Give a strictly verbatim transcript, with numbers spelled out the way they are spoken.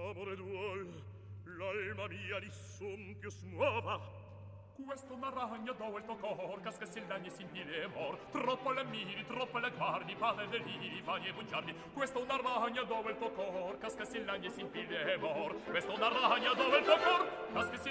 amore duol, l'alma mia di son più smuova. Questo una ragna do il tuo cor, casca se l'agni si impile mor. Troppo le miri, troppo le guardi, padre deliri, fagli e bugiardi. Questo una ragna do il tuo cor, casca se l'agni si impile mor. Questo una ragna do il tuo cor, casca se